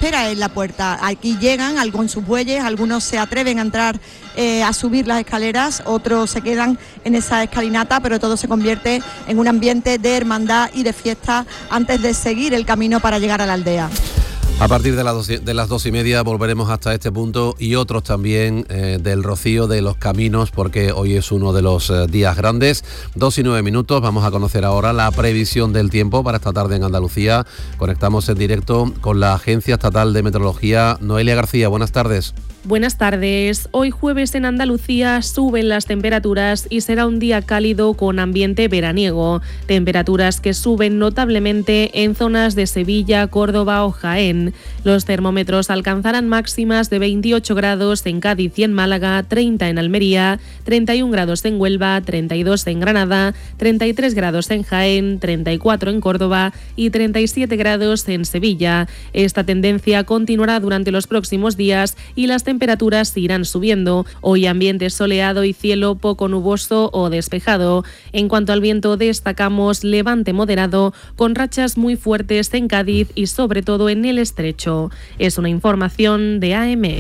espera en la puerta. Aquí llegan con sus bueyes, algunos se atreven a entrar a subir las escaleras, otros se quedan en esa escalinata, pero todo se convierte en un ambiente de hermandad y de fiesta antes de seguir el camino para llegar a la aldea. A partir de las 2:30 volveremos hasta este punto y otros también del rocío de los caminos, porque hoy es uno de los días grandes. 2:09, vamos a conocer ahora la previsión del tiempo para esta tarde en Andalucía. Conectamos en directo con la Agencia Estatal de Meteorología. Noelia García, buenas tardes. Buenas tardes. Hoy jueves en Andalucía suben las temperaturas y será un día cálido con ambiente veraniego. Temperaturas que suben notablemente en zonas de Sevilla, Córdoba o Jaén. Los termómetros alcanzarán máximas de 28 grados en Cádiz y en Málaga, 30 en Almería, 31 grados en Huelva, 32 en Granada, 33 grados en Jaén, 34 en Córdoba y 37 grados en Sevilla. Esta tendencia continuará durante los próximos días y las temperaturas irán subiendo. Hoy ambiente soleado y cielo poco nuboso o despejado. En cuanto al viento, destacamos levante moderado con rachas muy fuertes en Cádiz y sobre todo en el Estrecho. Es una información de AM.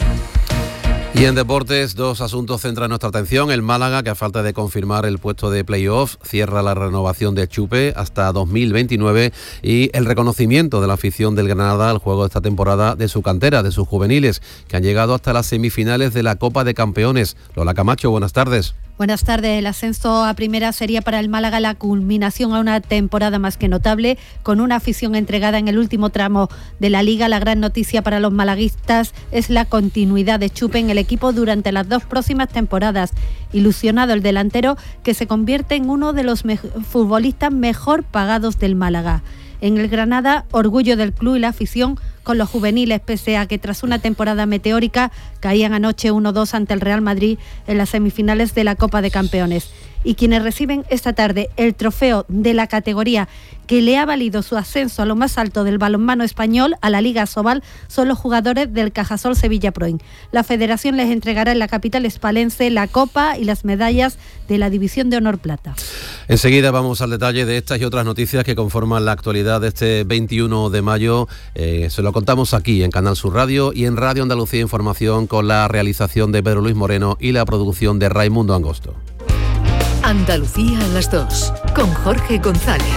Y en deportes, dos asuntos centran nuestra atención. El Málaga, que a falta de confirmar el puesto de playoff, cierra la renovación de Chupe hasta 2029 y el reconocimiento de la afición del Granada al juego de esta temporada de su cantera, de sus juveniles, que han llegado hasta las semifinales de la Copa de Campeones. Lola Camacho, buenas tardes. Buenas tardes. El ascenso a primera sería para el Málaga la culminación a una temporada más que notable, con una afición entregada en el último tramo de la Liga. La gran noticia para los malaguistas es la continuidad de Chupe en el equipo durante las dos próximas temporadas. Ilusionado el delantero, que se convierte en uno de los futbolistas mejor pagados del Málaga. En el Granada, orgullo del club y la afición con los juveniles, pese a que tras una temporada meteórica caían anoche 1-2 ante el Real Madrid en las semifinales de la Copa de Campeones. Y quienes reciben esta tarde el trofeo de la categoría que le ha valido su ascenso a lo más alto del balonmano español, a la Liga Sobal, son los jugadores del Cajasol Sevilla Proin. La federación les entregará en la capital hispalense la copa y las medallas de la División de Honor Plata. Enseguida vamos al detalle de estas y otras noticias que conforman la actualidad de este 21 de mayo. Se lo contamos aquí en Canal Sur Radio y en Radio Andalucía Información, con la realización de Pedro Luis Moreno y la producción de Raimundo Angosto. Andalucía a las 2, con Jorge González.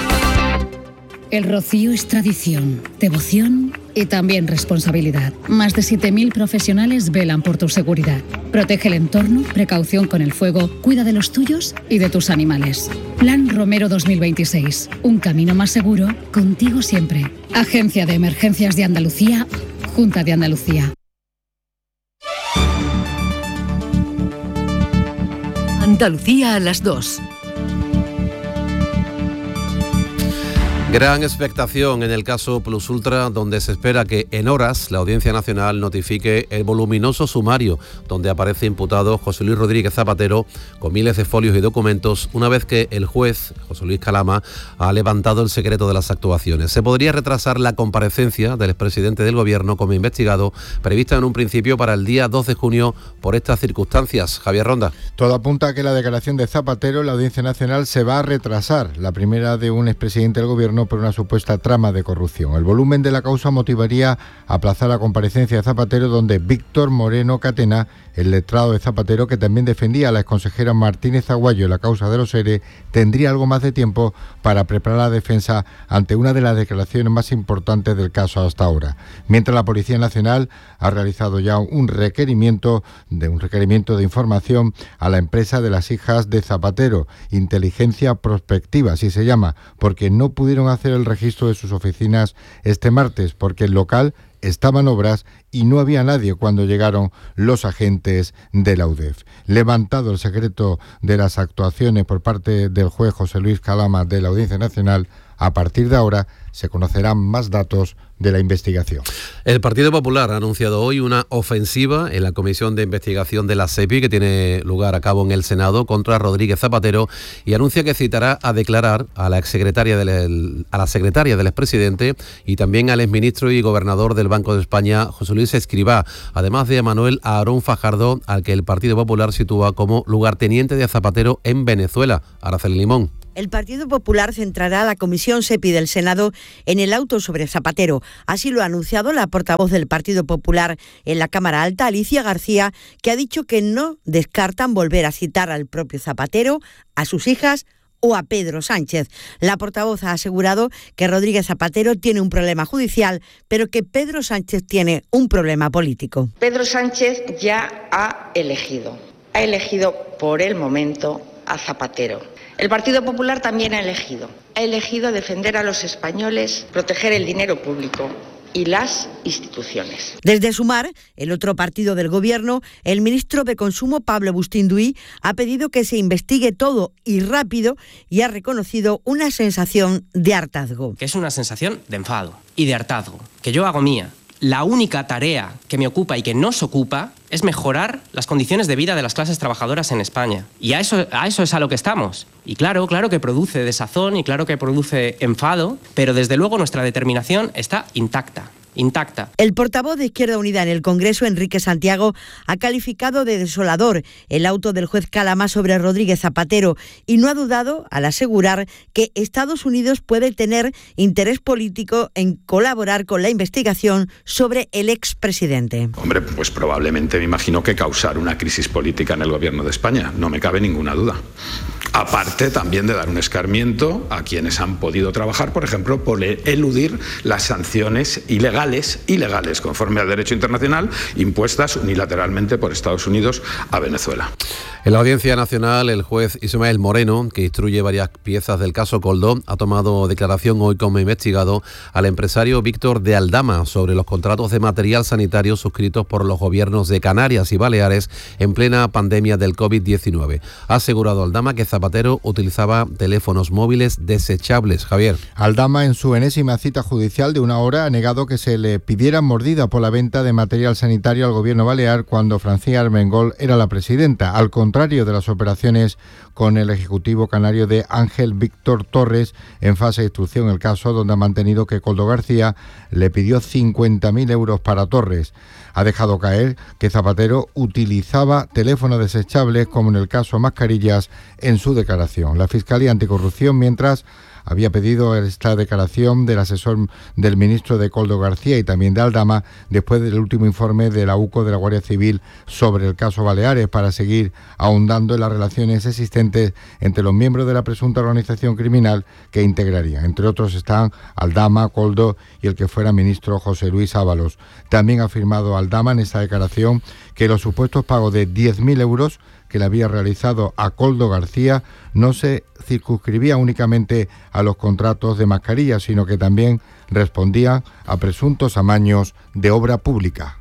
El rocío es tradición, devoción y también responsabilidad. Más de 7.000 profesionales velan por tu seguridad. Protege el entorno, precaución con el fuego, cuida de los tuyos y de tus animales. Plan Romero 2026. Un camino más seguro, contigo siempre. Agencia de Emergencias de Andalucía, Junta de Andalucía. Andalucía a las 2. Gran expectación en el caso Plus Ultra, donde se espera que en horas la Audiencia Nacional notifique el voluminoso sumario donde aparece imputado José Luis Rodríguez Zapatero con miles de folios y documentos, una vez que el juez, José Luis Calama, ha levantado el secreto de las actuaciones. Se podría retrasar la comparecencia del expresidente del Gobierno como investigado, prevista en un principio para el día 2 de junio por estas circunstancias. Javier Ronda. Todo apunta a que la declaración de Zapatero en la Audiencia Nacional se va a retrasar, la primera de un expresidente del Gobierno por una supuesta trama de corrupción. El volumen de la causa motivaría aplazar la comparecencia de Zapatero, donde Víctor Moreno Catena, el letrado de Zapatero, que también defendía a la exconsejera Martínez Aguayo en la causa de los ERE, tendría algo más de tiempo para preparar la defensa ante una de las declaraciones más importantes del caso hasta ahora. Mientras la Policía Nacional ha realizado ya un requerimiento de información a la empresa de las hijas de Zapatero, Inteligencia Prospectiva, así se llama, porque no pudieron hacer el registro de sus oficinas este martes, porque el local estaba en obras y no había nadie cuando llegaron los agentes de la UDEF. Levantado el secreto de las actuaciones por parte del juez José Luis Calama de la Audiencia Nacional, a partir de ahora se conocerán más datos de la investigación. El Partido Popular ha anunciado hoy una ofensiva en la Comisión de Investigación de la SEPI que tiene lugar a cabo en el Senado contra Rodríguez Zapatero, y anuncia que citará a declarar a la secretaria del expresidente y también al exministro y gobernador del Banco de España, José Luis Escrivá, además de Manuel Aarón Fajardo, al que el Partido Popular sitúa como lugarteniente de Zapatero en Venezuela. Araceli Limón. El Partido Popular centrará a la Comisión SEPI del Senado en el auto sobre Zapatero. Así lo ha anunciado la portavoz del Partido Popular en la Cámara Alta, Alicia García, que ha dicho que no descartan volver a citar al propio Zapatero, a sus hijas o a Pedro Sánchez. La portavoz ha asegurado que Rodríguez Zapatero tiene un problema judicial, pero que Pedro Sánchez tiene un problema político. Pedro Sánchez ya ha elegido por el momento a Zapatero. El Partido Popular también ha elegido defender a los españoles, proteger el dinero público y las instituciones. Desde Sumar, el otro partido del Gobierno, el ministro de Consumo, Pablo Bustinduy, ha pedido que se investigue todo y rápido y ha reconocido una sensación de hartazgo. Que es una sensación de enfado y de hartazgo, que yo hago mía. La única tarea que me ocupa y que nos ocupa es mejorar las condiciones de vida de las clases trabajadoras en España. Y a eso es a lo que estamos. Y claro que produce desazón y claro que produce enfado, pero desde luego nuestra determinación está intacta. El portavoz de Izquierda Unida en el Congreso, Enrique Santiago, ha calificado de desolador el auto del juez Calama sobre Rodríguez Zapatero y no ha dudado al asegurar que Estados Unidos puede tener interés político en colaborar con la investigación sobre el expresidente. Hombre, pues probablemente me imagino que causar una crisis política en el gobierno de España, no me cabe ninguna duda. Aparte también de dar un escarmiento a quienes han podido trabajar, por ejemplo, por eludir las sanciones ilegales, conforme al derecho internacional, impuestas unilateralmente por Estados Unidos a Venezuela. En la Audiencia Nacional, el juez Ismael Moreno, que instruye varias piezas del caso Koldo, ha tomado declaración hoy como investigado al empresario Víctor de Aldama sobre los contratos de material sanitario suscritos por los gobiernos de Canarias y Baleares en plena pandemia del COVID-19. Ha asegurado Aldama que Zapatero utilizaba teléfonos móviles desechables. Javier. Aldama, en su enésima cita judicial de 1 hora, ha negado que se le pidiera mordida por la venta de material sanitario al gobierno balear cuando Francina Armengol era la presidenta, al contrario de las operaciones con el ejecutivo canario de Ángel Víctor Torres en fase de instrucción, el caso donde ha mantenido que Koldo García le pidió 50.000 euros para Torres. Ha dejado caer que Zapatero utilizaba teléfonos desechables, como en el caso Mascarillas, en su declaración. La Fiscalía Anticorrupción, mientras, había pedido esta declaración del asesor del ministro de Koldo García y también de Aldama después del último informe de la UCO de la Guardia Civil sobre el caso Baleares, para seguir ahondando en las relaciones existentes entre los miembros de la presunta organización criminal que integrarían. Entre otros están Aldama, Koldo y el que fuera ministro José Luis Ábalos. También ha afirmado Aldama en esta declaración que los supuestos pagos de 10.000 euros que le había realizado a Koldo García no se circunscribía únicamente a los contratos de mascarillas, sino que también respondían a presuntos amaños de obra pública.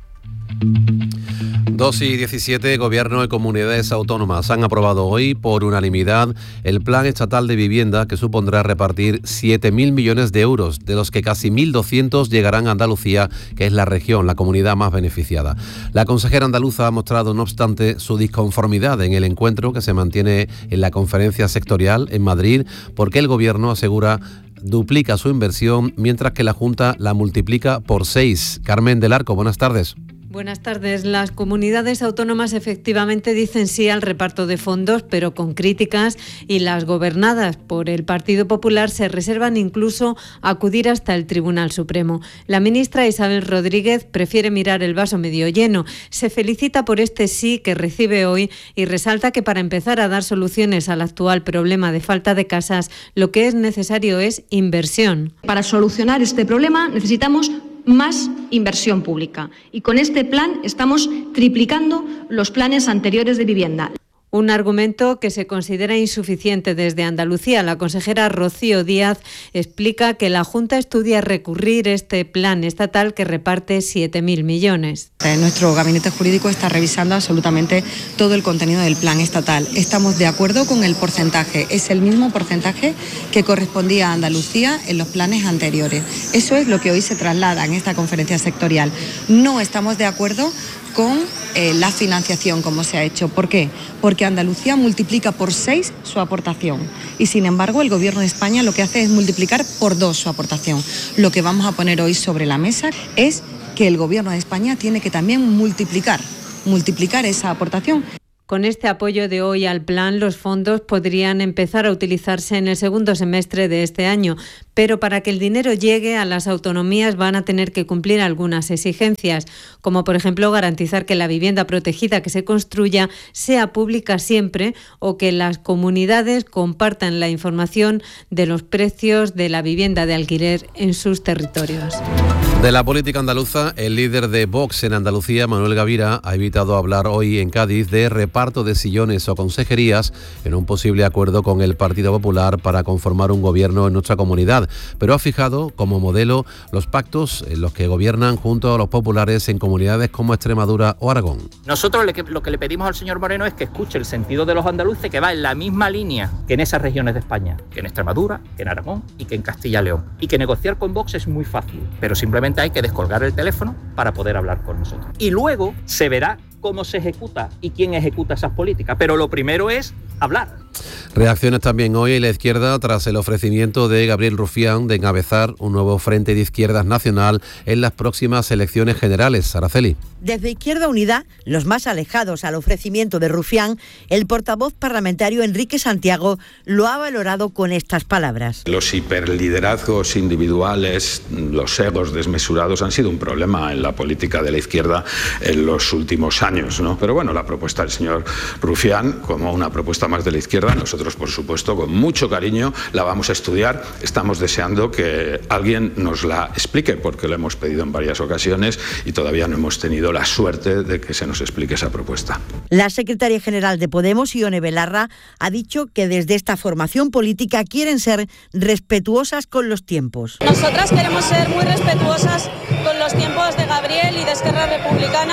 2:17, Gobierno y comunidades autónomas han aprobado hoy por unanimidad el Plan Estatal de Vivienda, que supondrá repartir 7.000 millones de euros, de los que casi 1.200 llegarán a Andalucía, que es la región, la comunidad más beneficiada. La consejera andaluza ha mostrado, no obstante, su disconformidad en el encuentro que se mantiene en la conferencia sectorial en Madrid, porque el Gobierno asegura duplica su inversión, mientras que la Junta la multiplica por 6. Carmen del Arco, buenas tardes. Buenas tardes. Las comunidades autónomas efectivamente dicen sí al reparto de fondos, pero con críticas, y las gobernadas por el Partido Popular se reservan incluso acudir hasta el Tribunal Supremo. La ministra Isabel Rodríguez prefiere mirar el vaso medio lleno. Se felicita por este sí que recibe hoy y resalta que para empezar a dar soluciones al actual problema de falta de casas, lo que es necesario es inversión. Para solucionar este problema necesitamos más inversión pública y con este plan estamos triplicando los planes anteriores de vivienda. Un argumento que se considera insuficiente desde Andalucía. La consejera Rocío Díaz explica que la Junta estudia recurrir este plan estatal que reparte 7.000 millones. Nuestro gabinete jurídico está revisando absolutamente todo el contenido del plan estatal. Estamos de acuerdo con el porcentaje. Es el mismo porcentaje que correspondía a Andalucía en los planes anteriores. Eso es lo que hoy se traslada en esta conferencia sectorial. No estamos de acuerdo con la financiación como se ha hecho. ¿Por qué? Porque Andalucía multiplica por 6 su aportación y sin embargo el Gobierno de España lo que hace es multiplicar por 2 su aportación. Lo que vamos a poner hoy sobre la mesa es que el Gobierno de España tiene que también multiplicar esa aportación. Con este apoyo de hoy al plan, los fondos podrían empezar a utilizarse en el segundo semestre de este año, pero para que el dinero llegue a las autonomías van a tener que cumplir algunas exigencias, como por ejemplo garantizar que la vivienda protegida que se construya sea pública siempre o que las comunidades compartan la información de los precios de la vivienda de alquiler en sus territorios. De la política andaluza, el líder de Vox en Andalucía, Manuel Gavira, ha evitado hablar hoy en Cádiz de reparto de sillones o consejerías en un posible acuerdo con el Partido Popular para conformar un gobierno en nuestra comunidad, pero ha fijado como modelo los pactos en los que gobiernan junto a los populares en comunidades como Extremadura o Aragón. Nosotros lo que le pedimos al señor Moreno es que escuche el sentido de los andaluces, que va en la misma línea que en esas regiones de España, que en Extremadura, que en Aragón y que en Castilla y León. Y que negociar con Vox es muy fácil, pero simplemente hay que descolgar el teléfono para poder hablar con nosotros. Y luego se verá cómo se ejecuta y quién ejecuta esas políticas. Pero lo primero es hablar. Reacciones también hoy en la izquierda tras el ofrecimiento de Gabriel Rufián de encabezar un nuevo frente de izquierdas nacional en las próximas elecciones generales. Araceli. Desde Izquierda Unida, los más alejados al ofrecimiento de Rufián, el portavoz parlamentario Enrique Santiago lo ha valorado con estas palabras. Los hiperliderazgos individuales, los egos desmesurados han sido un problema en la política de la izquierda en los últimos años, ¿no? Pero bueno, la propuesta del señor Rufián, como una propuesta más de la izquierda, nosotros, por supuesto, con mucho cariño la vamos a estudiar. Estamos deseando que alguien nos la explique, porque lo hemos pedido en varias ocasiones y todavía no hemos tenido la suerte de que se nos explique esa propuesta. La secretaria general de Podemos, Ione Belarra, ha dicho que desde esta formación política quieren ser respetuosas con los tiempos. Nosotras queremos ser muy respetuosas con los tiempos de Gabriel y de Esquerra Republicana.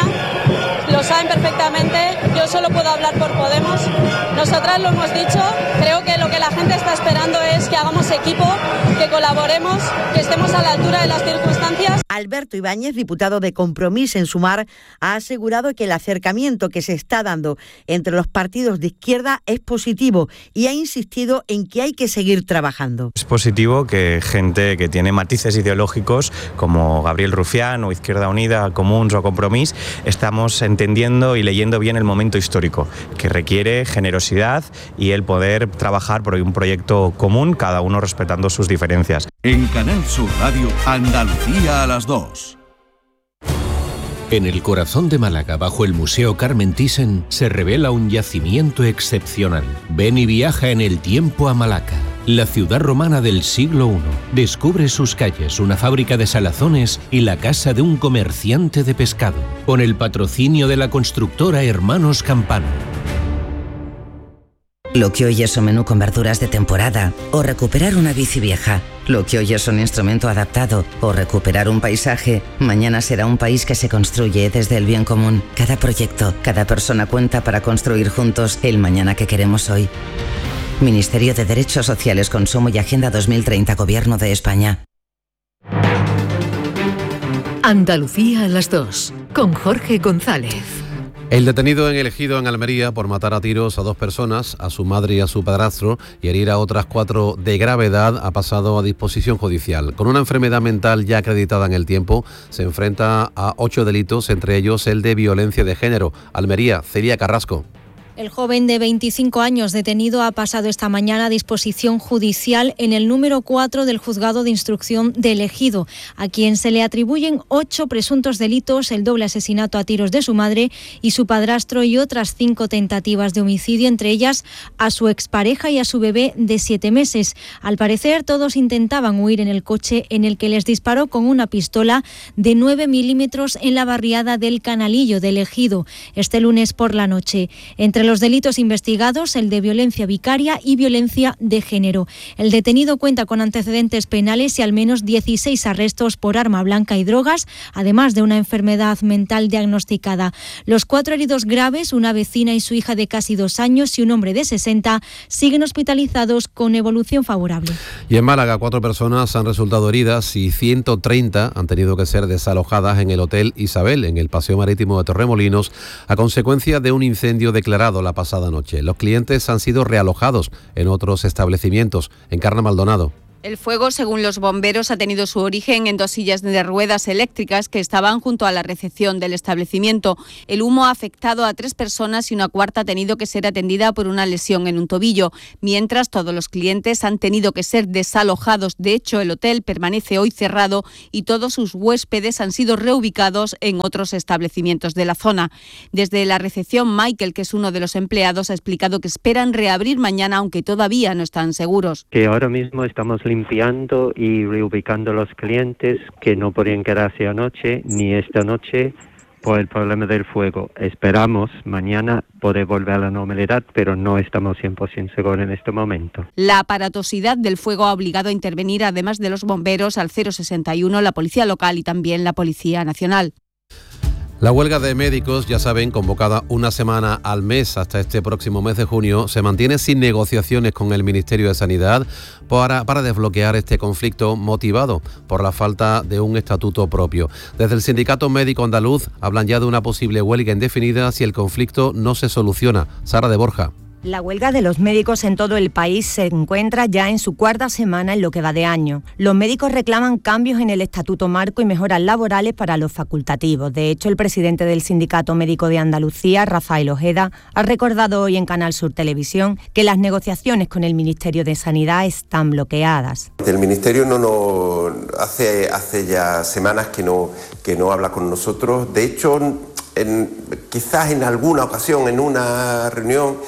Lo saben perfectamente, yo solo puedo hablar por Podemos. Nosotras lo hemos dicho, creo que lo que la gente está esperando es que hagamos equipo, que colaboremos, que estemos a la altura de las circunstancias. Alberto Ibáñez, diputado de Compromís en Sumar, ha asegurado que el acercamiento que se está dando entre los partidos de izquierda es positivo y ha insistido en que hay que seguir trabajando. Es positivo que gente que tiene matices ideológicos como Gabriel Rufián o Izquierda Unida, Comuns o Compromís, estamos entendiendo y leyendo bien el momento histórico, que requiere generosidad y el poder trabajar por un proyecto común, cada uno respetando sus diferencias. En Canal Sur Radio, Andalucía a las 2. En el corazón de Málaga, bajo el Museo Carmen Thyssen, se revela un yacimiento excepcional. Ven y viaja en el tiempo a Malaca, la ciudad romana del siglo I. Descubre sus calles, una fábrica de salazones y la casa de un comerciante de pescado, con el patrocinio de la constructora Hermanos Campano. Lo que hoy es un menú con verduras de temporada o recuperar una bici vieja. Lo que hoy es un instrumento adaptado o recuperar un paisaje, mañana será un país que se construye desde el bien común. Cada proyecto, cada persona cuenta para construir juntos el mañana que queremos hoy. Ministerio de Derechos Sociales, Consumo y Agenda 2030, Gobierno de España. Andalucía a las 2, con Jorge González. El detenido en El Ejido, en Almería, por matar a tiros a 2 personas, a su madre y a su padrastro, y herir a otras 4 de gravedad, ha pasado a disposición judicial. Con una enfermedad mental ya acreditada en el tiempo, se enfrenta a 8 delitos, entre ellos el de violencia de género. Almería, Celia Carrasco. El joven de 25 años detenido ha pasado esta mañana a disposición judicial en el número 4 del Juzgado de Instrucción de El Ejido, a quien se le atribuyen 8 presuntos delitos, el doble asesinato a tiros de su madre y su padrastro y otras 5 tentativas de homicidio, entre ellas a su expareja y a su bebé de 7 meses. Al parecer, todos intentaban huir en el coche en el que les disparó con una pistola de 9 milímetros en la barriada del Canalillo del Ejido, este lunes por la noche. Entre los delitos investigados, el de violencia vicaria y violencia de género. El detenido cuenta con antecedentes penales y al menos 16 arrestos por arma blanca y drogas, además de una enfermedad mental diagnosticada. Los 4 heridos graves, una vecina y su hija de casi 2 años y un hombre de 60, siguen hospitalizados con evolución favorable. Y en Málaga, 4 personas han resultado heridas y 130 han tenido que ser desalojadas en el Hotel Isabel, en el Paseo Marítimo de Torremolinos, a consecuencia de un incendio declarado la pasada noche. Los clientes han sido realojados en otros establecimientos. Encarna Maldonado. El fuego, según los bomberos, ha tenido su origen en 2 sillas de ruedas eléctricas que estaban junto a la recepción del establecimiento. El humo ha afectado a 3 personas y una cuarta ha tenido que ser atendida por una lesión en un tobillo, mientras todos los clientes han tenido que ser desalojados. De hecho, el hotel permanece hoy cerrado y todos sus huéspedes han sido reubicados en otros establecimientos de la zona. Desde la recepción, Michael, que es uno de los empleados, ha explicado que esperan reabrir mañana, aunque todavía no están seguros. Que ahora mismo estamos limpiando y reubicando a los clientes que no podían quedarse anoche ni esta noche por el problema del fuego. Esperamos mañana poder volver a la normalidad, pero no estamos 100% seguros en este momento. La aparatosidad del fuego ha obligado a intervenir, además de los bomberos, al 061, la Policía Local y también la Policía Nacional. La huelga de médicos, ya saben, convocada una semana al mes hasta este próximo mes de junio, se mantiene sin negociaciones con el Ministerio de Sanidad para desbloquear este conflicto motivado por la falta de un estatuto propio. Desde el Sindicato Médico Andaluz hablan ya de una posible huelga indefinida si el conflicto no se soluciona. Sara de Borja. La huelga de los médicos en todo el país se encuentra ya en su 4ª semana en lo que va de año. Los médicos reclaman cambios en el Estatuto Marco y mejoras laborales para los facultativos. De hecho, el presidente del Sindicato Médico de Andalucía, Rafael Ojeda, ha recordado hoy en Canal Sur Televisión que las negociaciones con el Ministerio de Sanidad están bloqueadas. El Ministerio hace ya semanas que no habla con nosotros. De hecho, quizás en alguna ocasión, en una reunión,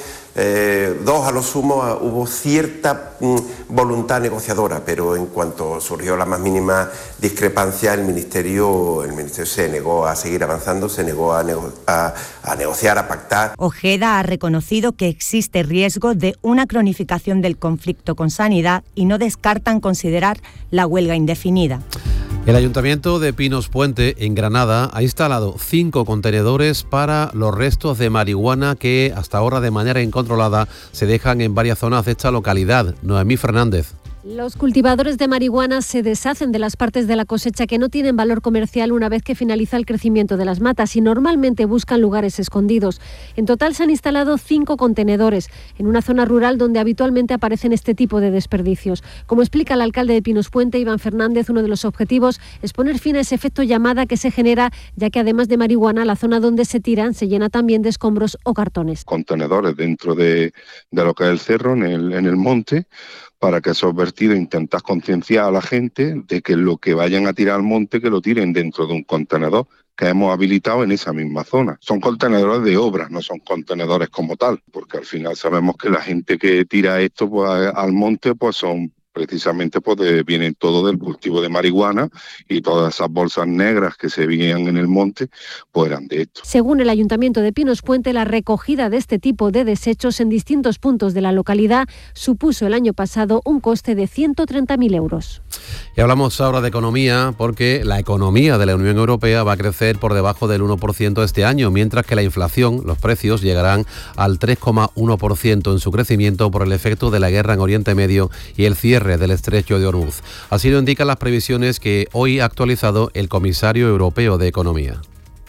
2 a lo sumo, hubo cierta voluntad negociadora, pero en cuanto surgió la más mínima discrepancia, el Ministerio se negó a seguir avanzando, se negó a negociar, a pactar. Ojeda ha reconocido que existe riesgo de una cronificación del conflicto con Sanidad y no descartan considerar la huelga indefinida. El Ayuntamiento de Pinos Puente, en Granada, ha instalado 5 contenedores para los restos de marihuana que hasta ahora de manera incontrolada se dejan en varias zonas de esta localidad. Noemí Fernández. Los cultivadores de marihuana se deshacen de las partes de la cosecha que no tienen valor comercial una vez que finaliza el crecimiento de las matas y normalmente buscan lugares escondidos. En total se han instalado 5 contenedores en una zona rural donde habitualmente aparecen este tipo de desperdicios. Como explica el alcalde de Pinos Puente, Iván Fernández, uno de los objetivos es poner fin a ese efecto llamada que se genera, ya que además de marihuana, la zona donde se tiran se llena también de escombros o cartones. Contenedores dentro de lo que es el cerro, en el monte, para que esos vertidos intentas concienciar a la gente de que lo que vayan a tirar al monte, que lo tiren dentro de un contenedor que hemos habilitado en esa misma zona. Son contenedores de obra, no son contenedores como tal, porque al final sabemos que la gente que tira esto pues, al monte pues son precisamente pues vienen todo del cultivo de marihuana y todas esas bolsas negras que se veían en el monte pues eran de esto. Según el Ayuntamiento de Pinos Puente, la recogida de este tipo de desechos en distintos puntos de la localidad supuso el año pasado un coste de 130.000 euros. Y hablamos ahora de economía porque la economía de la Unión Europea va a crecer por debajo del 1% este año, mientras que la inflación, los precios llegarán al 3,1% en su crecimiento por el efecto de la guerra en Oriente Medio y el cierre del estrecho de Hormuz. Así lo indican las previsiones que hoy ha actualizado el comisario europeo de Economía.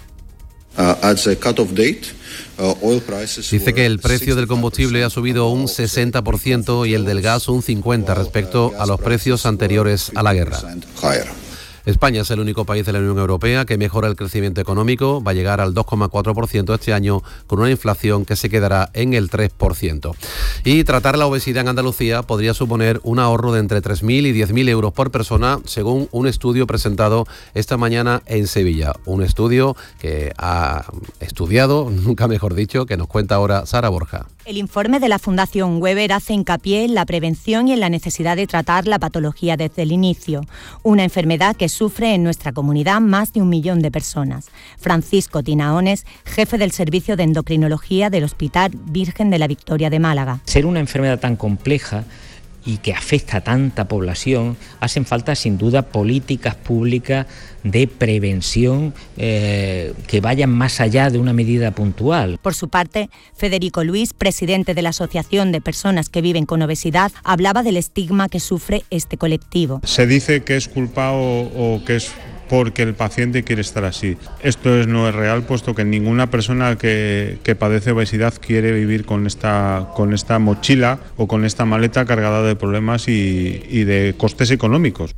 Dice que el precio del combustible ha subido un 60% y el del gas un 50% respecto a los precios anteriores a la guerra. España es el único país de la Unión Europea que mejora el crecimiento económico, va a llegar al 2,4% este año con una inflación que se quedará en el 3%. Y tratar la obesidad en Andalucía podría suponer un ahorro de entre 3.000 y 10.000 euros por persona, según un estudio presentado esta mañana en Sevilla. Un estudio que ha estudiado, nunca mejor dicho, que nos cuenta ahora Sara Borja. El informe de la Fundación Weber hace hincapié en la prevención y en la necesidad de tratar la patología desde el inicio, una enfermedad que sufre en nuestra comunidad más de 1 millón de personas. Francisco Tinaones, jefe del Servicio de Endocrinología del Hospital Virgen de la Victoria de Málaga. Ser una enfermedad tan compleja y que afecta a tanta población, hacen falta sin duda políticas públicas de prevención que vayan más allá de una medida puntual. Por su parte, Federico Luis, presidente de la Asociación de Personas que Viven con Obesidad, hablaba del estigma que sufre este colectivo. Se dice que es culpa o que es porque el paciente quiere estar así. Esto no es real, puesto que ninguna persona que padece obesidad quiere vivir con esta mochila o con esta maleta cargada de problemas y de costes económicos.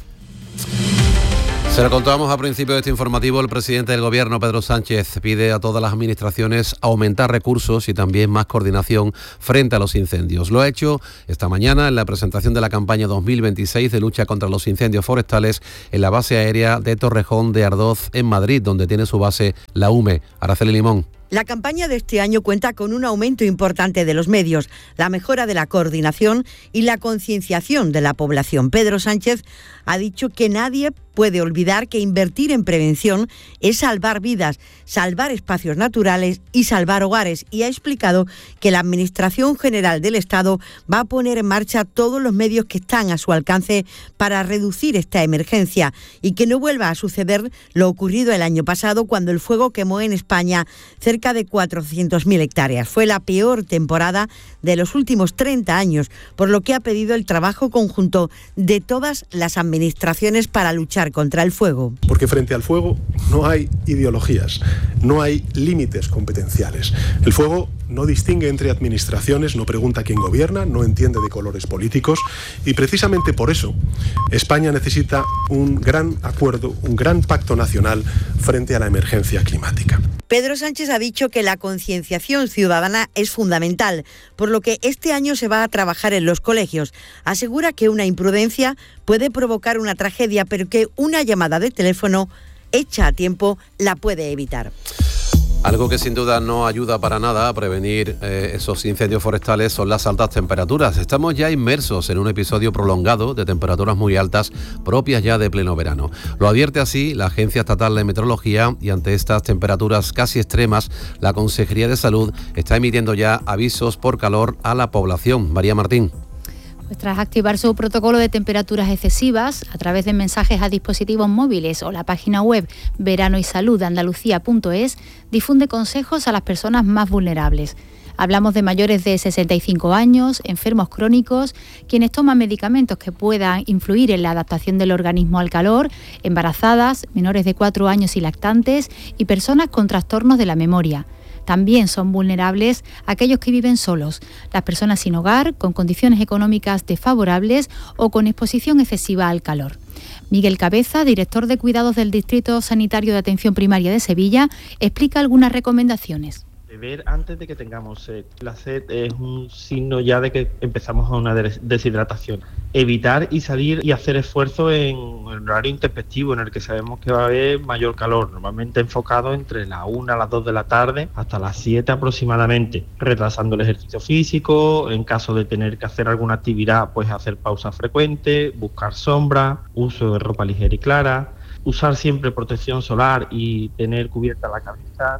Se lo contábamos al principio de este informativo, el presidente del Gobierno, Pedro Sánchez, pide a todas las administraciones aumentar recursos y también más coordinación frente a los incendios. Lo ha hecho esta mañana en la presentación de la campaña 2026 de lucha contra los incendios forestales en la base aérea de Torrejón de Ardoz, en Madrid, donde tiene su base la UME. Araceli Limón. La campaña de este año cuenta con un aumento importante de los medios, la mejora de la coordinación y la concienciación de la población. Pedro Sánchez ha dicho que nadie puede olvidar que invertir en prevención es salvar vidas, salvar espacios naturales y salvar hogares. Y ha explicado que la Administración General del Estado va a poner en marcha todos los medios que están a su alcance para reducir esta emergencia y que no vuelva a suceder lo ocurrido el año pasado, cuando el fuego quemó en España cerca de 400.000 hectáreas. Fue la peor temporada de los últimos 30 años, por lo que ha pedido el trabajo conjunto de todas las administraciones para luchar contra el fuego. Porque frente al fuego no hay ideologías, no hay límites competenciales. El fuego no distingue entre administraciones, no pregunta quién gobierna, no entiende de colores políticos, y precisamente por eso España necesita un gran acuerdo, un gran pacto nacional frente a la emergencia climática. Pedro Sánchez ha dicho que la concienciación ciudadana es fundamental, por lo que este año se va a trabajar en los colegios. Asegura que una imprudencia puede provocar una tragedia, pero que una llamada de teléfono hecha a tiempo la puede evitar. Algo que sin duda no ayuda para nada a prevenir esos incendios forestales son las altas temperaturas. Estamos ya inmersos en un episodio prolongado de temperaturas muy altas, propias ya de pleno verano. Lo advierte así la Agencia Estatal de Meteorología, y ante estas temperaturas casi extremas, la Consejería de Salud está emitiendo ya avisos por calor a la población. María Martín. Tras activar su protocolo de temperaturas excesivas a través de mensajes a dispositivos móviles o la página web veranoysaludandalucía.es, difunde consejos a las personas más vulnerables. Hablamos de mayores de 65 años, enfermos crónicos, quienes toman medicamentos que puedan influir en la adaptación del organismo al calor, embarazadas, menores de 4 años y lactantes y personas con trastornos de la memoria. También son vulnerables aquellos que viven solos, las personas sin hogar, con condiciones económicas desfavorables o con exposición excesiva al calor. Miguel Cabeza, director de Cuidados del Distrito Sanitario de Atención Primaria de Sevilla, explica algunas recomendaciones. Beber antes de que tengamos sed. La sed es un signo ya de que empezamos a una deshidratación. Evitar y salir y hacer esfuerzo en el horario intempestivo, en el que sabemos que va a haber mayor calor, normalmente enfocado entre la 1 a las 2 de la tarde hasta las 7 aproximadamente, retrasando el ejercicio físico. En caso de tener que hacer alguna actividad, pues hacer pausas frecuentes, buscar sombra, uso de ropa ligera y clara, usar siempre protección solar y tener cubierta la cabeza.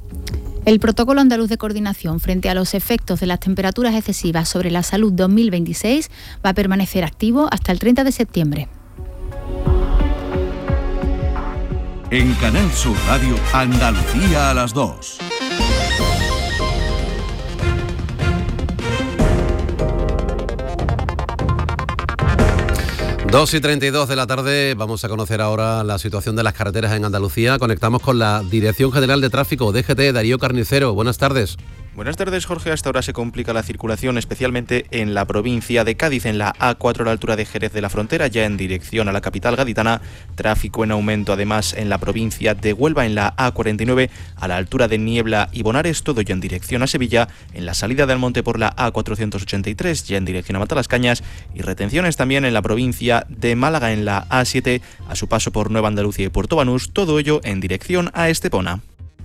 El Protocolo Andaluz de Coordinación frente a los efectos de las temperaturas excesivas sobre la salud 2026 va a permanecer activo hasta el 30 de septiembre. En Canal Sur Radio, Andalucía a las 2. Dos y 32 de la tarde, vamos a conocer ahora la situación de las carreteras en Andalucía. Conectamos con la Dirección General de Tráfico, DGT, Darío Carnicero. Buenas tardes. Buenas tardes, Jorge. Hasta ahora se complica la circulación, especialmente en la provincia de Cádiz, en la A4 a la altura de Jerez de la Frontera, ya en dirección a la capital gaditana. Tráfico en aumento, además, en la provincia de Huelva, en la A49 a la altura de Niebla y Bonares, todo ya en dirección a Sevilla, en la salida de Almonte por la A483, ya en dirección a Matalascañas, y retenciones también en la provincia de Málaga, en la A7, a su paso por Nueva Andalucía y Puerto Banús, todo ello en dirección a Estepona.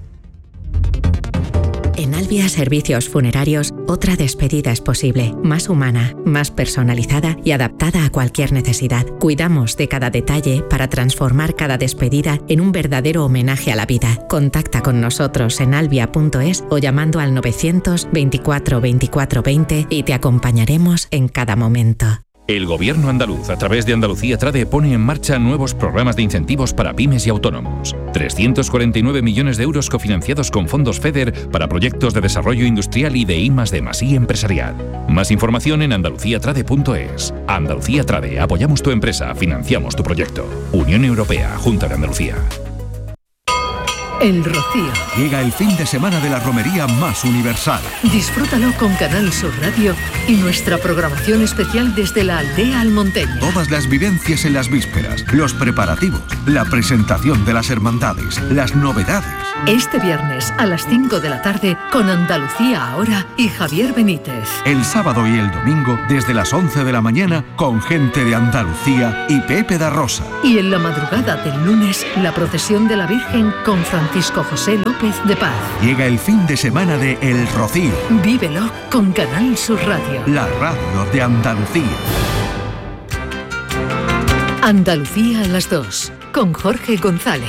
En Albia Servicios Funerarios, otra despedida es posible, más humana, más personalizada y adaptada a cualquier necesidad. Cuidamos de cada detalle para transformar cada despedida en un verdadero homenaje a la vida. Contacta con nosotros en albia.es o llamando al 924 24 20 y te acompañaremos en cada momento. El Gobierno andaluz, a través de Andalucía Trade, pone en marcha nuevos programas de incentivos para pymes y autónomos. 349 millones de euros cofinanciados con fondos FEDER para proyectos de desarrollo industrial y de I+D+I empresarial. Más información en andaluciatrade.es. Andalucía Trade, apoyamos tu empresa, financiamos tu proyecto. Unión Europea, Junta de Andalucía. El Rocío. Llega el fin de semana de la romería más universal. Disfrútalo con Canal Sur Radio y nuestra programación especial desde la aldea almonteña. Todas las vivencias en las vísperas, los preparativos, la presentación de las hermandades, las novedades. Este viernes a las 5 de la tarde con Andalucía Ahora y Javier Benítez. El sábado y el domingo desde las 11 de la mañana con gente de Andalucía y Pepe da Rosa. Y en la madrugada del lunes, la procesión de la Virgen con Francisco José López de Paz. Llega el fin de semana de El Rocío. Vívelo con Canal Sur Radio. La radio de Andalucía. Andalucía a las 2 con Jorge González.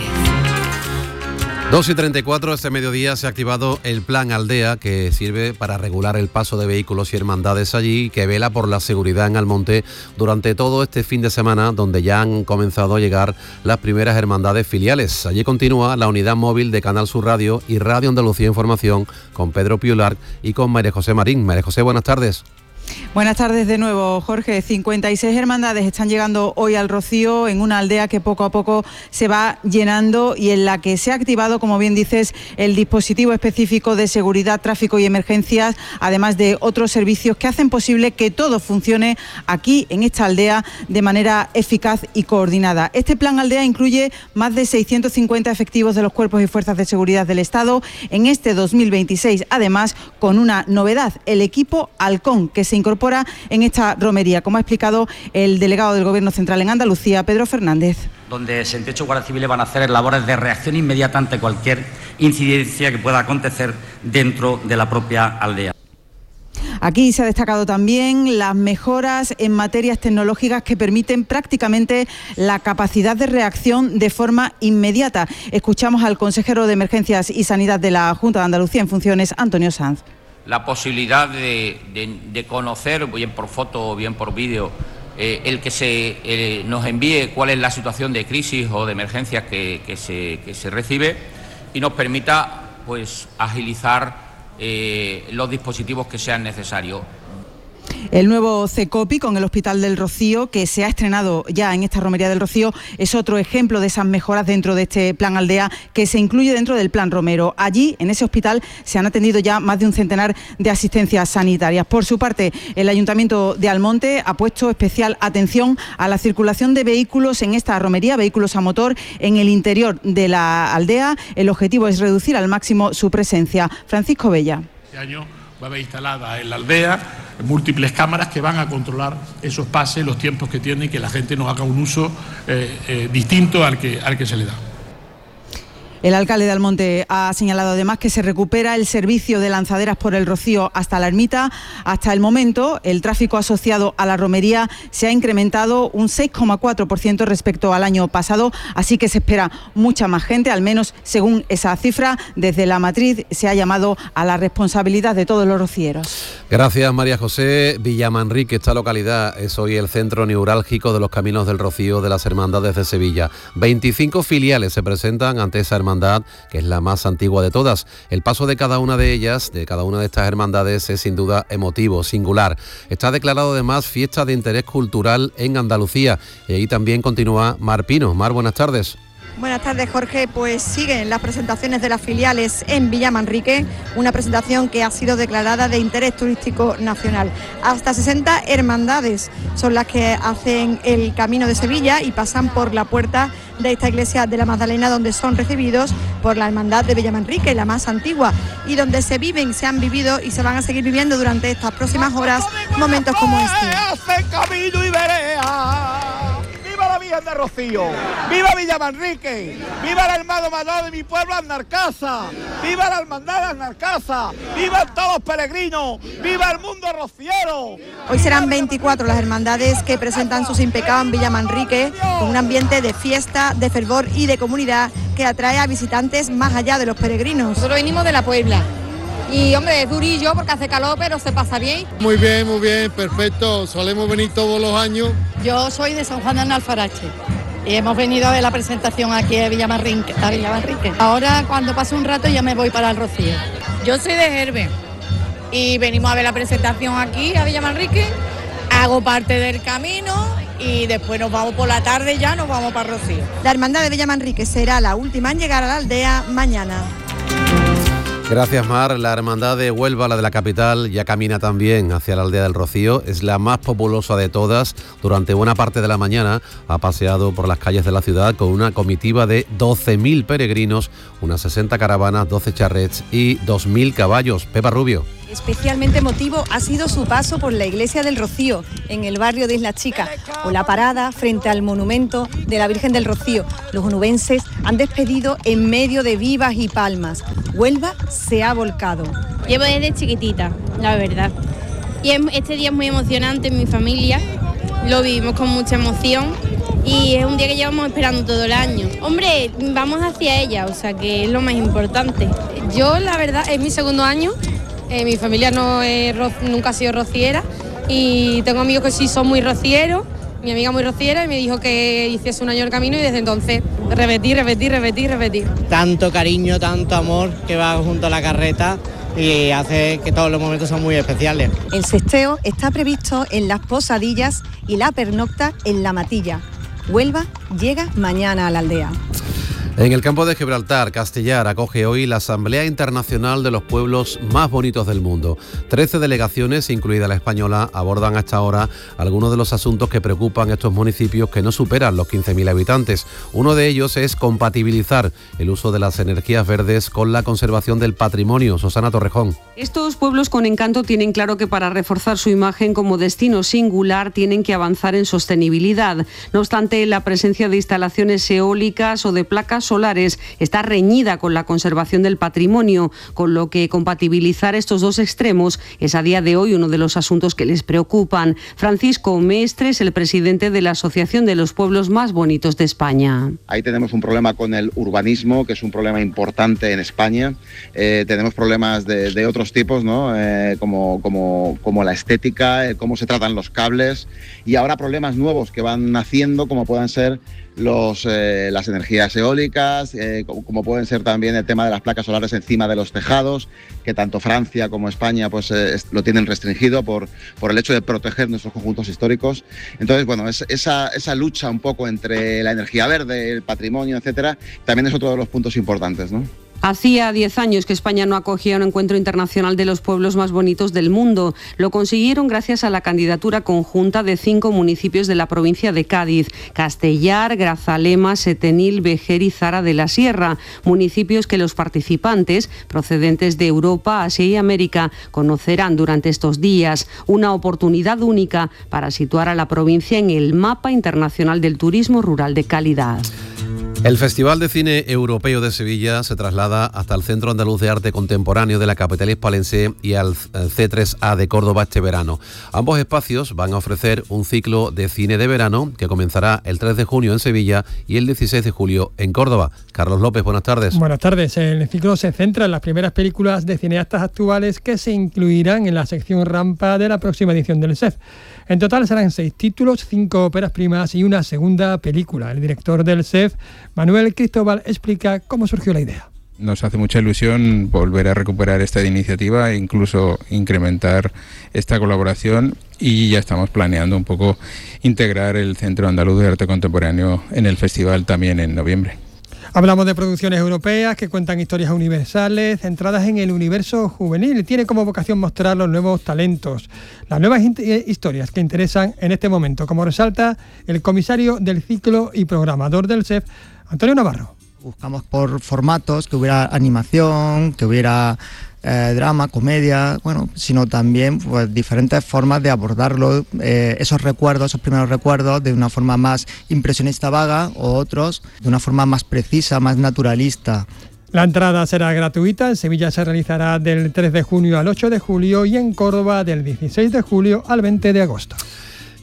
2:34, este mediodía se ha activado el Plan Aldea, que sirve para regular el paso de vehículos y hermandades allí, que vela por la seguridad en Almonte durante todo este fin de semana, donde ya han comenzado a llegar las primeras hermandades filiales. Allí continúa la unidad móvil de Canal Sur Radio y Radio Andalucía Información con Pedro Piular y con María José Marín. María José, buenas tardes. Buenas tardes de nuevo, Jorge. 56 hermandades están llegando hoy al Rocío, en una aldea que poco a poco se va llenando y en la que se ha activado, como bien dices, el dispositivo específico de seguridad, tráfico y emergencias, además de otros servicios que hacen posible que todo funcione aquí en esta aldea de manera eficaz y coordinada. Este plan aldea incluye más de 650 efectivos de los cuerpos y fuerzas de seguridad del Estado en este 2026, además con una novedad, el equipo Halcón, que se incorpora en esta romería, como ha explicado el delegado del Gobierno Central en Andalucía, Pedro Fernández. Donde 68 guardias civiles van a hacer labores de reacción inmediata ante cualquier incidencia que pueda acontecer dentro de la propia aldea. Aquí se ha destacado también las mejoras en materias tecnológicas que permiten prácticamente la capacidad de reacción de forma inmediata. Escuchamos al consejero de Emergencias y Sanidad de la Junta de Andalucía en funciones, Antonio Sanz. La posibilidad de conocer, bien por foto o bien por vídeo, el que se nos envíe cuál es la situación de crisis o de emergencias que se recibe y nos permita pues agilizar los dispositivos que sean necesarios. El nuevo CECOPI con el Hospital del Rocío, que se ha estrenado ya en esta romería del Rocío, es otro ejemplo de esas mejoras dentro de este plan aldea que se incluye dentro del plan Romero. Allí, en ese hospital, se han atendido ya más de un centenar de asistencias sanitarias. Por su parte, el Ayuntamiento de Almonte ha puesto especial atención a la circulación de vehículos en esta romería, vehículos a motor en el interior de la aldea. El objetivo es reducir al máximo su presencia. Francisco Bella. Este año va a haber instalada en la aldea múltiples cámaras que van a controlar esos pases, los tiempos que tiene y que la gente no haga un uso distinto al que se le da. El alcalde de Almonte ha señalado además que se recupera el servicio de lanzaderas por el Rocío hasta la ermita. Hasta el momento, el tráfico asociado a la romería se ha incrementado un 6,4% respecto al año pasado, así que se espera mucha más gente, al menos según esa cifra. Desde la matriz se ha llamado a la responsabilidad de todos los rocieros. Gracias, María José. Villamanrique, esta localidad es hoy el centro neurálgico de los caminos del Rocío de las Hermandades de Sevilla. 25 filiales se presentan ante esa hermandad, que es la más antigua de todas. El paso de cada una de ellas, de cada una de estas hermandades, es sin duda emotivo, singular. Está declarado además fiesta de interés cultural en Andalucía. Y ahí también continúa Mar Pino. Mar, buenas tardes. Buenas tardes, Jorge. Pues siguen las presentaciones de las filiales en Villamanrique, una presentación que ha sido declarada de interés turístico nacional. Hasta 60 hermandades son las que hacen el camino de Sevilla y pasan por la puerta de esta iglesia de la Magdalena, donde son recibidos por la hermandad de Villamanrique, la más antigua, y donde se viven, se han vivido y se van a seguir viviendo durante estas próximas horas momentos como este. Hacen camino y vereda. ¡Viva la Virgen de Rocío! ¡Viva Villamanrique! ¡Viva el hermano mayor de mi pueblo, Anarcasa! ¡Viva la hermandad de Anarcasa! ¡Vivan todos los peregrinos! ¡Viva el mundo rociero! Hoy serán 24 las hermandades que presentan sus impecados en Villamanrique, con un ambiente de fiesta, de fervor y de comunidad que atrae a visitantes más allá de los peregrinos. Nosotros venimos de la Puebla Y hombre, es durillo porque hace calor, pero se pasa bien. Muy bien, perfecto. Solemos venir todos los años. Yo soy de San Juan de Alfarache y hemos venido a ver la presentación aquí a Villamanrique. Ahora, cuando pase un rato, ya me voy para el Rocío. Yo soy de Gerbe y venimos a ver la presentación aquí a Villamanrique. Hago parte del camino y después nos vamos por la tarde, ya nos vamos para Rocío. La hermandad de Villamanrique será la última en llegar a la aldea mañana. Gracias, Mar. La hermandad de Huelva, la de la capital, ya camina también hacia la aldea del Rocío. Es la más populosa de todas. Durante buena parte de la mañana ha paseado por las calles de la ciudad con una comitiva de 12.000 peregrinos, unas 60 caravanas, 12 charrets y 2.000 caballos. Pepa Rubio. Especialmente emotivo ha sido su paso por la iglesia del Rocío, en el barrio de Isla Chica, o la parada frente al monumento de la Virgen del Rocío. Los onubenses han despedido en medio de vivas y palmas. Huelva se ha volcado. Llevo desde chiquitita, la verdad. Y este día es muy emocionante en mi familia, lo vivimos con mucha emoción y es un día que llevamos esperando todo el año. Hombre, vamos hacia ella, o sea que es lo más importante. Yo, la verdad, es mi segundo año. Mi familia nunca ha sido rociera y tengo amigos que sí son muy rocieros. Mi amiga muy rociera y me dijo que hiciese un año el camino y desde entonces repetir. Tanto cariño, tanto amor que va junto a la carreta y hace que todos los momentos son muy especiales. El sesteo está previsto en Las Posadillas y la pernocta en La Matilla. Huelva llega mañana a la aldea. En el campo de Gibraltar, Castellar acoge hoy la Asamblea Internacional de los Pueblos Más Bonitos del Mundo. 13 delegaciones, incluida la española, abordan hasta ahora algunos de los asuntos que preocupan a estos municipios que no superan los 15.000 habitantes. Uno de ellos es compatibilizar el uso de las energías verdes con la conservación del patrimonio. Susana Torrejón. Estos pueblos con encanto tienen claro que para reforzar su imagen como destino singular tienen que avanzar en sostenibilidad. No obstante, la presencia de instalaciones eólicas o de placas solares está reñida con la conservación del patrimonio, con lo que compatibilizar estos dos extremos es a día de hoy uno de los asuntos que les preocupan. Francisco Mestre es el presidente de la Asociación de los Pueblos Más Bonitos de España. Ahí tenemos un problema con el urbanismo, que es un problema importante en España. Tenemos problemas de otros tipos, ¿no? Como la estética, cómo se tratan los cables, y ahora problemas nuevos que van naciendo, como puedan ser las energías eólicas, como pueden ser también el tema de las placas solares encima de los tejados, que tanto Francia como España pues lo tienen restringido por el hecho de proteger nuestros conjuntos históricos. Entonces, bueno, esa lucha un poco entre la energía verde, el patrimonio, etcétera, también es otro de los puntos importantes, ¿no? Hacía 10 años que España no acogía un encuentro internacional de los pueblos más bonitos del mundo. Lo consiguieron gracias a la candidatura conjunta de 5 municipios de la provincia de Cádiz: Castellar, Grazalema, Setenil, Vejer y Zara de la Sierra. Municipios que los participantes, procedentes de Europa, Asia y América, conocerán durante estos días. Una oportunidad única para situar a la provincia en el mapa internacional del turismo rural de calidad. El Festival de Cine Europeo de Sevilla se traslada hasta el Centro Andaluz de Arte Contemporáneo de la capital hispalense y al C3A de Córdoba este verano. Ambos espacios van a ofrecer un ciclo de cine de verano que comenzará el 3 de junio en Sevilla y el 16 de julio en Córdoba. Carlos López, buenas tardes. Buenas tardes. El ciclo se centra en las primeras películas de cineastas actuales que se incluirán en la sección rampa de la próxima edición del SEF. En total serán 6 títulos, 5 óperas primas y una segunda película. El director del SEF, Manuel Cristóbal, explica cómo surgió la idea. Nos hace mucha ilusión volver a recuperar esta iniciativa e incluso incrementar esta colaboración, y ya estamos planeando un poco integrar el Centro Andaluz de Arte Contemporáneo en el festival también en noviembre. Hablamos de producciones europeas que cuentan historias universales centradas en el universo juvenil. Tiene como vocación mostrar los nuevos talentos, las nuevas historias que interesan en este momento, como resalta el comisario del ciclo y programador del SEF, Antonio Navarro. Buscamos por formatos que hubiera animación, que hubiera drama, comedia, sino también pues diferentes formas de abordarlo, esos primeros recuerdos, de una forma más impresionista vaga, o otros de una forma más precisa, más naturalista. La entrada será gratuita. En Sevilla se realizará del 3 de junio al 8 de julio y en Córdoba del 16 de julio al 20 de agosto.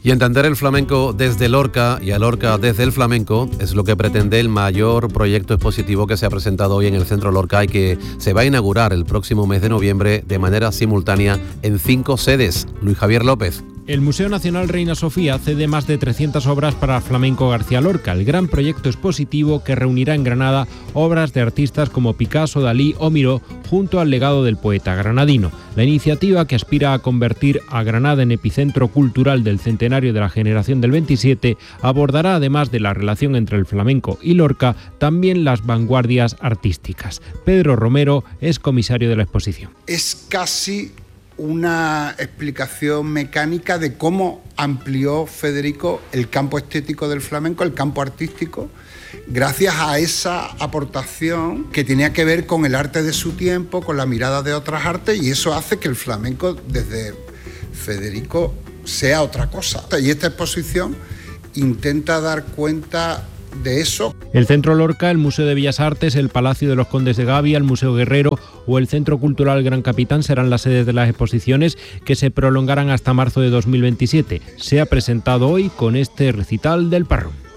Y entender el flamenco desde Lorca y a Lorca desde el flamenco es lo que pretende el mayor proyecto expositivo que se ha presentado hoy en el Centro Lorca y que se va a inaugurar el próximo mes de noviembre de manera simultánea en 5 sedes. Luis Javier López. El Museo Nacional Reina Sofía cede más de 300 obras para Flamenco García Lorca, el gran proyecto expositivo que reunirá en Granada obras de artistas como Picasso, Dalí o Miró junto al legado del poeta granadino. La iniciativa, que aspira a convertir a Granada en epicentro cultural del centenario de la generación del 27, abordará, además de la relación entre el flamenco y Lorca, también las vanguardias artísticas. Pedro Romero es comisario de la exposición. Es casi una explicación mecánica de cómo amplió Federico el campo estético del flamenco, el campo artístico, gracias a esa aportación que tenía que ver con el arte de su tiempo, con la mirada de otras artes, y eso hace que el flamenco desde Federico sea otra cosa. Y esta exposición intenta dar cuenta de eso. El Centro Lorca, el Museo de Bellas Artes, el Palacio de los Condes de Gavia, el Museo Guerrero o el Centro Cultural Gran Capitán serán las sedes de las exposiciones, que se prolongarán hasta marzo de 2027. Se ha presentado hoy con este recital del Parrón.